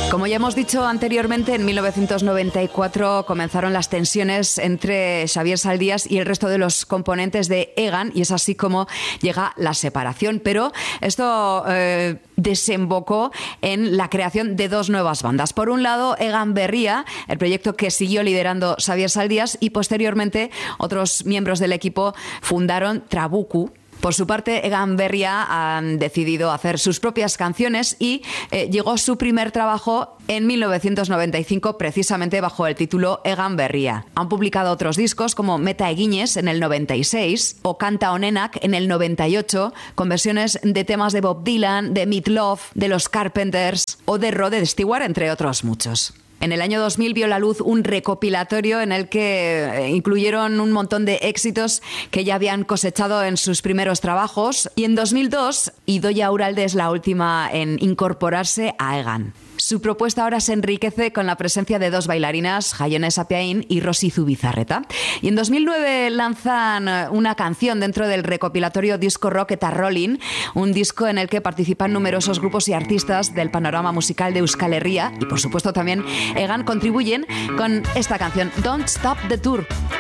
Como ya hemos dicho anteriormente, en 1994 comenzaron las tensiones entre Xavier Saldías y el resto de los componentes de Egan, y es así como llega la separación. Pero esto desembocó en la creación de dos nuevas bandas. Por un lado, Egan Berria, el proyecto que siguió liderando Xavier Saldías, y posteriormente otros miembros del equipo fundaron Trabuku. Por su parte, Egan Berria han decidido hacer sus propias canciones y llegó su primer trabajo en 1995, precisamente bajo el título Egan Berria. Han publicado otros discos como Meta Eginez en el 96 o Kanta Onenak en el 98, con versiones de temas de Bob Dylan, de Meat Loaf, de los Carpenters o de Rod Stewart, entre otros muchos. En el año 2000 vio la luz un recopilatorio en el que incluyeron un montón de éxitos que ya habían cosechado en sus primeros trabajos, y en 2002 Idoia Uralde es la última en incorporarse a Egan. Su propuesta ahora se enriquece con la presencia de dos bailarinas, Jaione Sapiain y Rosy Zubizarreta. Y en 2009 lanzan una canción dentro del recopilatorio Disco Rock Eta Rollin, un disco en el que participan numerosos grupos y artistas del panorama musical de Euskal Herria, y por supuesto también Egan contribuyen con esta canción, Don't Stop the Tour.